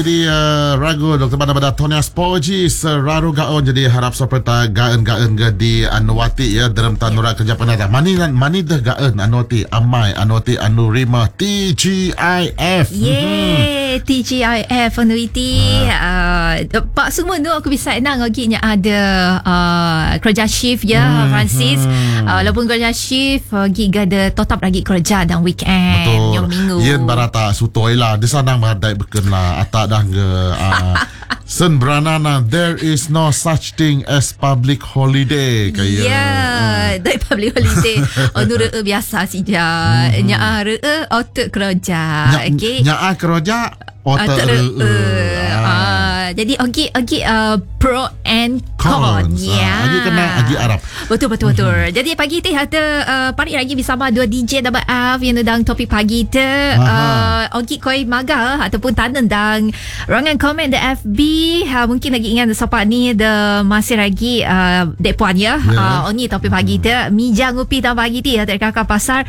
Jadi ragu Dr. Bada Tonia Spoji seraru gaon jadi harap seperti gaen di anuwati ya dalam tanura kerja penata mani dah gaen anuwati amai anuwati anu rima TGIF TGIF anuiti Pak semua tu aku bisa nang aginya ada kerja shift ya Francis walaupun kerja shift giga ada tetap lagi kerja dan weekend yang minggu yen barata sutoi lah di sana badai beken lah atak dah ke sen beranana there is no such thing as public holiday kaya dari public holiday onu re biasa saja nya re otak kerja okey nya kerja otak jadi ogi pro and cons ya. Agi kena agi Arab. Betul. Jadi pagi ni ada parik lagi bersama dua DJ double F yang sedang topik pagi tu. Ogi koi maga ataupun tanen dang rangan komen di FB mungkin lagi ingat sopak ni the masih lagi dek puan ya. Oni topik pagi tu mijang upi dan pagi tu tak kakak pasar.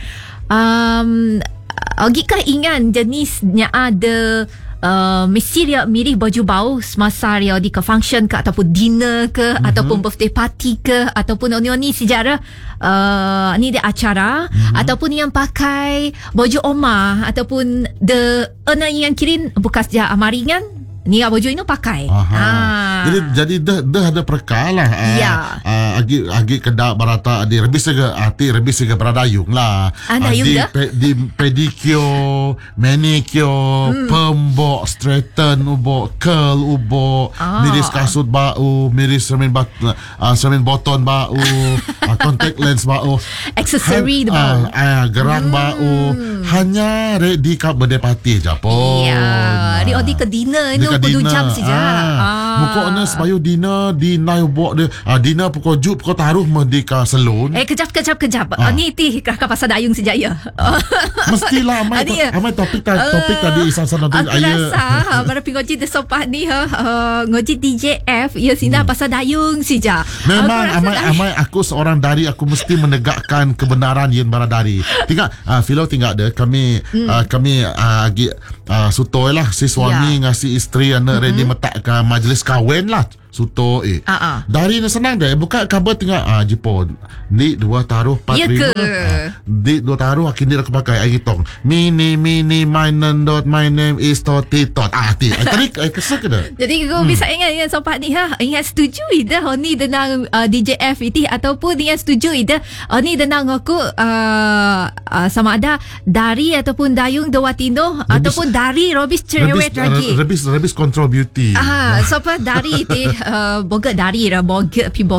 Ogi kah ingat jenisnya ada mesti dia mirip baju bau semasa dia di ke function ke ataupun dinner ke ataupun birthday party ke ataupun oni sejarah ni dia acara ataupun yang pakai baju oma ataupun the yang kirim bekas dia amaringan ni baju ini pakai. Jadi dah ada perkara lah. Agi kedak barata di rebis juga beradayung lah. Di pedicure, manicure, pembok, straighten ubo, curl ubo, miris kasut bau, miris cermin botol bau, contact lens bau, accessory bau, gerang bau, hanya di kap berdepati je pun. Di odi ke dinner ni pukul 2 jam saja. Muka na sebayu dinner di nai buat dia. Dinner pukul jut pukul taruh di ka salon. Kejap. Ni ti kakak pasal dayung saja ya. Mestilah amai topik tadi isan-isan tu aku rasa pada pingoji de sopat ni ngoji DJF ya sina pasal dayung saja. Memang amai aku seorang dari aku mesti menegakkan kebenaran yang baradari. Tinggal Philo tinggal ada kami agi sutoi lah si suami ngasih isteri anak ready metak ke majlis kahwin lah suto dari ni senang dah buka kabar tinggal Jepun ni 2 taruh 4,000 di 2 taruh akhirnya aku pakai air tong mini my name is toti tadi kesal ke dah jadi aku bisa ingat sopat ni ingat setuju dah ni dengan DJF itu ataupun dia setuju dah ni dengan aku sama ada dari ataupun dayung dawatino ataupun dari robis cerewet lagi rebis control beauty sopat dari itu boga dari boga pi